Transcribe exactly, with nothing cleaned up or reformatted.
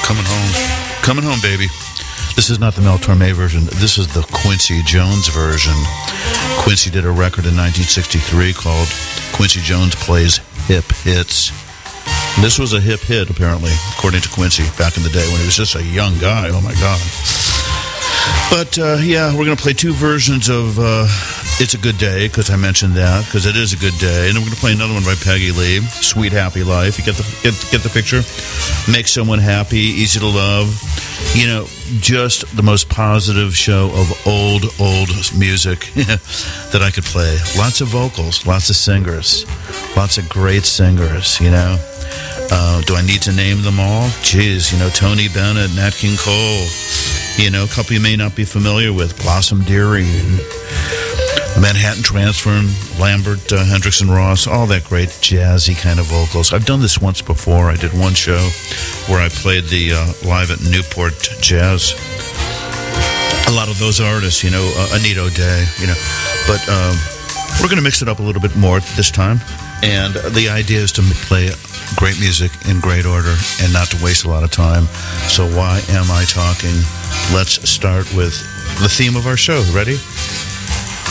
Coming home. Coming home, baby. This is not the Mel Torme version. This is the Quincy Jones version. Quincy did a record in nineteen sixty-three called Quincy Jones Plays Hip Hits. This was a hip hit, apparently, according to Quincy, back in the day when he was just a young guy. Oh, my God. But, uh, yeah, we're going to play two versions of uh, It's a Good Day, because I mentioned that, because it is a good day. And then we're going to play another one by Peggy Lee, Sweet Happy Life. You get the get, get the picture? Make someone happy, easy to love. You know, just the most positive show of old, old music that I could play. Lots of vocals, lots of singers, lots of great singers, you know. Uh, do I need to name them all? Jeez, you know, Tony Bennett, Nat King Cole. You know, a couple you may not be familiar with, Blossom Dearie, Manhattan Transfer, Lambert, uh, Hendricks and Ross, all that great jazzy kind of vocals. I've done this once before. I did one show where I played the uh, live at Newport Jazz. A lot of those artists, you know, uh, Anita O'Day, you know. But um, we're going to mix it up a little bit more this time. And the idea is to play great music in great order and not to waste a lot of time. So why am I talking? Let's start with the theme of our show. Ready?